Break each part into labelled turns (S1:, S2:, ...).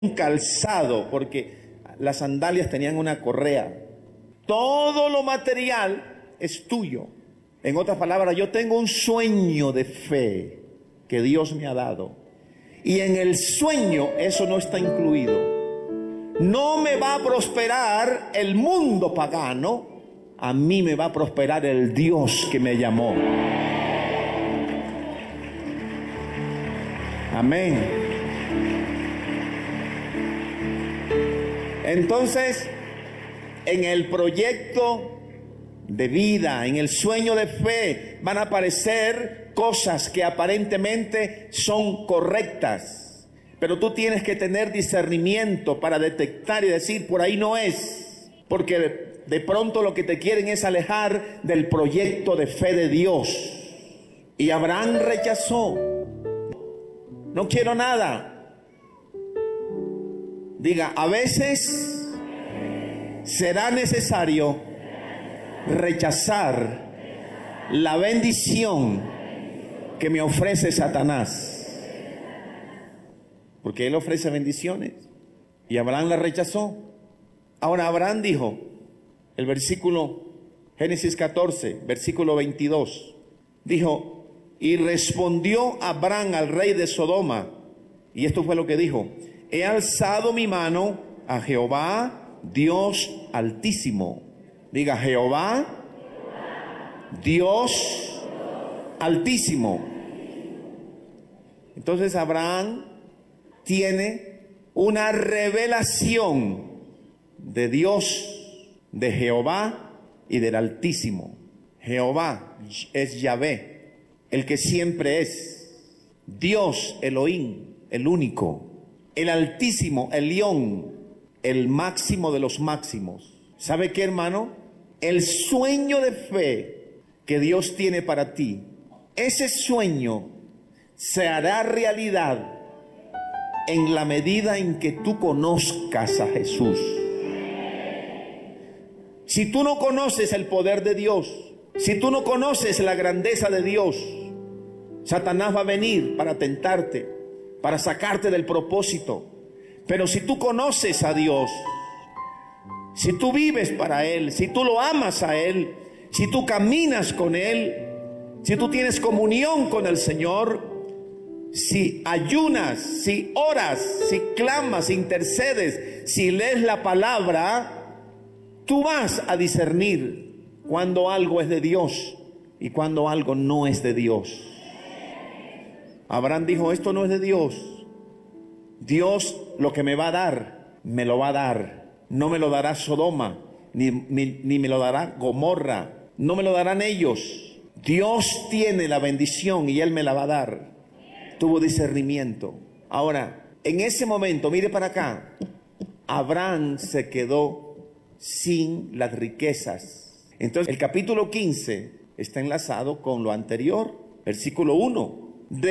S1: calzado, porque las sandalias tenían una correa. Todo lo material es tuyo. En otras palabras, yo tengo un sueño de fe que Dios me ha dado. Y en el sueño eso no está incluido. No me va a prosperar el mundo pagano, a mí me va a prosperar el Dios que me llamó. Amén. Entonces, en el proyecto de vida, en el sueño de fe, van a aparecer cosas que aparentemente son correctas, pero tú tienes que tener discernimiento para detectar y decir, por ahí no es, porque de pronto lo que te quieren es alejar del proyecto de fe de Dios. Y Abraham rechazó. No quiero nada. Diga, a veces será necesario rechazar la bendición que me ofrece Satanás, porque él ofrece bendiciones y Abraham la rechazó. Ahora Abraham dijo, el versículo Génesis 14, versículo 22, dijo, y respondió Abraham al rey de Sodoma, y esto fue lo que dijo, he alzado mi mano a Jehová, Dios altísimo. Diga, Jehová, Dios altísimo. Entonces Abraham tiene una revelación de Dios, de Jehová y del Altísimo. Jehová es Yahvé, el que siempre es. Dios, Elohim, el único. El Altísimo, Elión, el máximo de los máximos. ¿Sabe qué, hermano? El sueño de fe que Dios tiene para ti, ese sueño se hará realidad en la medida en que tú conozcas a Jesús. Si tú no conoces el poder de Dios, si tú no conoces la grandeza de Dios, Satanás va a venir para tentarte, para sacarte del propósito. Pero si tú conoces a Dios, si tú vives para Él, si tú lo amas a Él, si tú caminas con Él, si tú tienes comunión con el Señor, si ayunas, si oras, si clamas, si intercedes, si lees la palabra, tú vas a discernir cuando algo es de Dios y cuando algo no es de Dios. Abraham dijo, esto no es de Dios. Dios lo que me va a dar, me lo va a dar. No me lo dará Sodoma, ni me lo dará Gomorra, no me lo darán ellos. Dios tiene la bendición y Él me la va a dar. Tuvo discernimiento. Ahora, en ese momento, mire para acá, Abraham se quedó sin las riquezas. Entonces, el capítulo 15 está enlazado con lo anterior, versículo 1.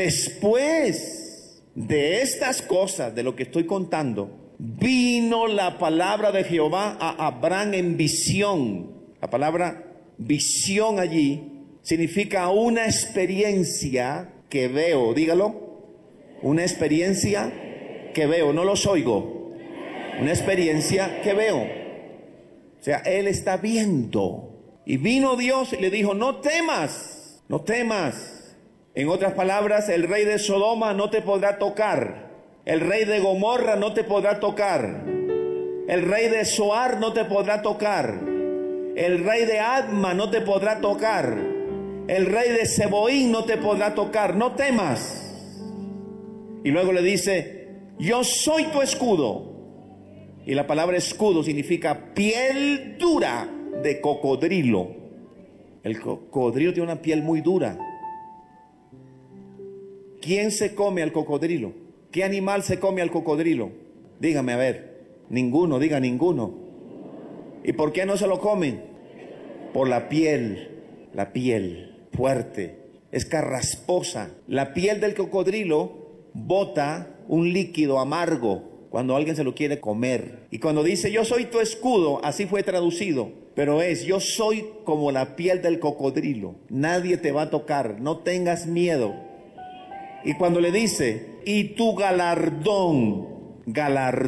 S1: Después de estas cosas, de lo que estoy contando, vino la palabra de Jehová a Abraham en visión. La palabra visión allí significa una experiencia que veo. Dígalo. Una experiencia que veo. No los oigo. Una experiencia que veo. O sea, él está viendo. Y vino Dios y le dijo, no temas, no temas. En otras palabras, el rey de Sodoma no te podrá tocar. El rey de Gomorra no te podrá tocar. El rey de Zoar no te podrá tocar. El rey de Adma no te podrá tocar. El rey de Seboín no te podrá tocar. No temas. Y luego le dice, yo soy tu escudo. Y la palabra escudo significa piel dura de cocodrilo. El cocodrilo tiene una piel muy dura. ¿Quién se come al cocodrilo? ¿Qué animal se come al cocodrilo? Dígame a ver. Ninguno, diga ninguno. ¿Y por qué no se lo comen? Por la piel fuerte, es carrasposa. La piel del cocodrilo bota un líquido amargo cuando alguien se lo quiere comer. Y cuando dice yo soy tu escudo, así fue traducido, pero es yo soy como la piel del cocodrilo. Nadie te va a tocar, no tengas miedo. Y cuando le dice, y tu galardón, galardón